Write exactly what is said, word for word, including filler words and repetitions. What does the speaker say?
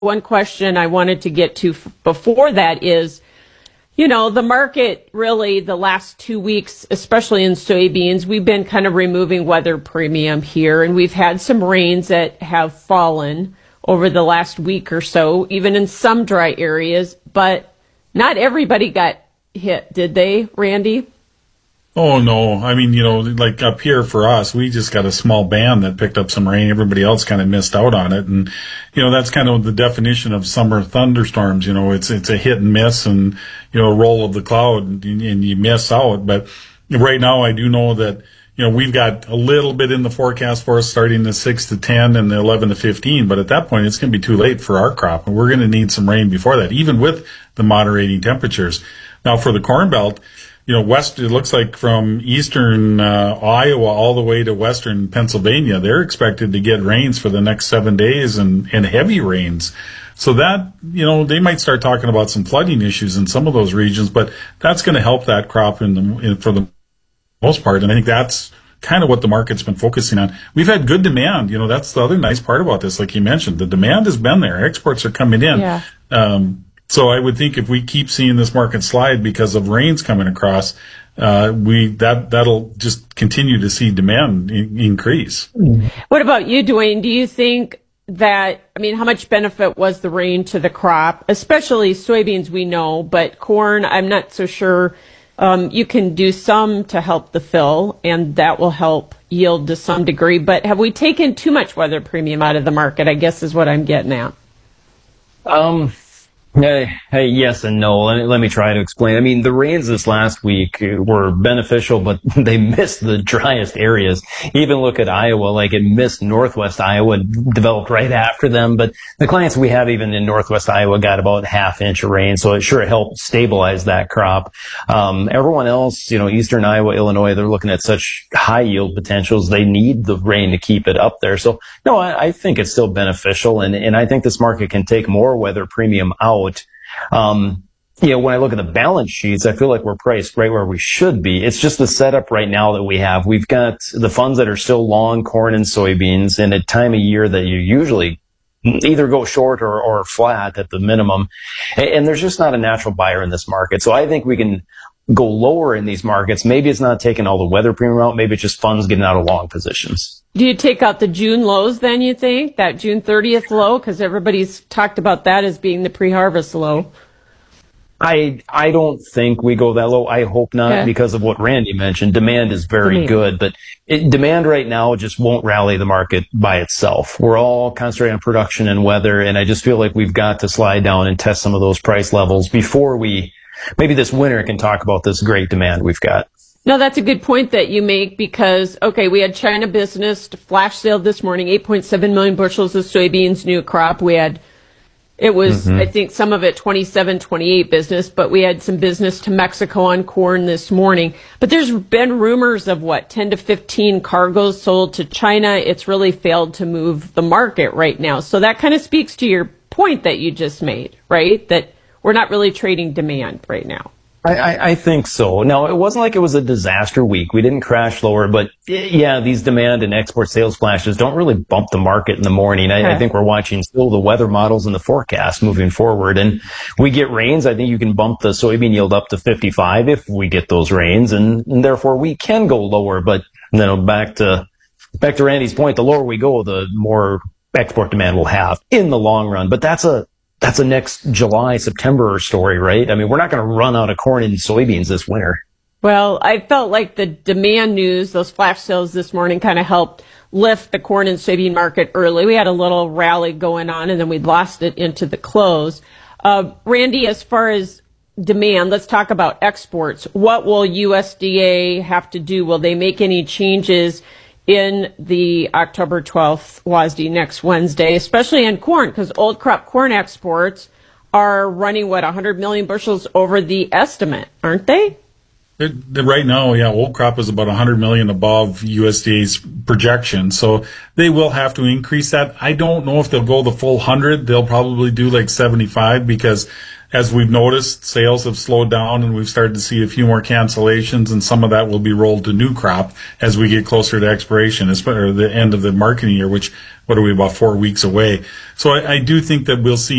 One question I wanted to get to f- before that is, you know, the market really the last two weeks, especially in soybeans, we've been kind of removing weather premium here, and we've had some rains that have fallen over the last week or so, even in some dry areas, but not everybody got hit, did they, Randy? Oh, no. I mean, you know, like up here for us, we just got a small band that picked up some rain. Everybody else kind of missed out on it. And, you know, that's kind of the definition of summer thunderstorms. You know, it's, it's a hit and miss and, you know, roll of the cloud and, and you miss out. But right now I do know that, you know, we've got a little bit in the forecast for us starting the six to ten and the eleven to fifteen. But at that point, it's going to be too late for our crop. And we're going to need some rain before that, even with the moderating temperatures. Now for the Corn Belt, you know, west, it looks like from eastern uh, Iowa all the way to western Pennsylvania, they're expected to get rains for the next seven days and, and heavy rains. So that, you know, they might start talking about some flooding issues in some of those regions, but that's going to help that crop in the, in, for the most part. And I think that's kind of what the market's been focusing on. We've had good demand. You know, that's the other nice part about this. Like you mentioned, the demand has been there. Exports are coming in. Yeah. Um, So I would think if we keep seeing this market slide because of rains coming across, uh, we that that'll just continue to see demand in, increase. What about you, Dwayne? Do you think that, I mean, how much benefit was the rain to the crop, especially soybeans we know, but corn, I'm not so sure. Um, you can do some to help the fill, and that will help yield to some degree. But have we taken too much weather premium out of the market, I guess is what I'm getting at. Um. Hey, hey, yes and no. Let me, let me try to explain. I mean, the rains this last week were beneficial, but they missed the driest areas. Even look at Iowa, like it missed northwest Iowa, developed right after them. But the clients we have even in northwest Iowa got about half inch of rain, so it sure helped stabilize that crop. Um, everyone else, you know, eastern Iowa, Illinois, they're looking at such high yield potentials. They need the rain to keep it up there. So, no, I, I think it's still beneficial, and, and I think this market can take more weather premium out. Um, you know, when I look at the balance sheets, I feel like we're priced right where we should be. It's just the setup right now that we have. We've got the funds that are still long corn and soybeans in a time of year that you usually either go short or, or flat at the minimum. And, and there's just not a natural buyer in this market. So I think we can go lower in these markets. Maybe it's not taking all the weather premium out. Maybe it's just funds getting out of long positions. Do you take out the June lows then, you think? That June thirtieth low? Because everybody's talked about that as being the pre-harvest low. I I don't think we go that low. I hope not, okay, because of what Randy mentioned. Demand is very demand. good, but it, demand right now just won't rally the market by itself. We're all concentrating on production and weather, and I just feel like we've got to slide down and test some of those price levels before we, maybe this winter, can talk about this great demand we've got. No, that's a good point that you make because, okay, we had China business flash sale this morning, eight point seven million bushels of soybeans, new crop. We had, it was, mm-hmm. I think some of it twenty-seven, twenty-eight business, but we had some business to Mexico on corn this morning. But there's been rumors of what, ten to fifteen cargoes sold to China. It's really failed to move the market right now. So that kind of speaks to your point that you just made, right? That we're not really trading demand right now. I, I, I think so. Now, it wasn't like it was a disaster week. We didn't crash lower, but yeah, these demand and export sales flashes don't really bump the market in the morning. I, okay. I think we're watching still the weather models and the forecast moving forward. And we get rains. I think you can bump the soybean yield up to fifty-five if we get those rains, and, and therefore we can go lower. But you know, back to back to Randy's point, the lower we go, the more export demand we'll have in the long run. But that's a That's a next July, September story, right? I mean, we're not going to run out of corn and soybeans this winter. Well, I felt like the demand news, those flash sales this morning, kind of helped lift the corn and soybean market early. We had a little rally going on, and then we lost it into the close. Uh, Randy, as far as demand, let's talk about exports. What will U S D A have to do? Will they make any changes in the October twelfth W A S D next Wednesday, especially in corn, because old crop corn exports are running, what, one hundred million bushels over the estimate, aren't they? It, the, right now, yeah, old crop is about one hundred million above U S D A's projection. So they will have to increase that. I don't know if they'll go the full one hundred. They'll probably do like seventy-five because, as we've noticed, sales have slowed down and we've started to see a few more cancellations, and some of that will be rolled to new crop as we get closer to expiration, or the end of the marketing year, which, what are we, about four weeks away. So I, I do think that we'll see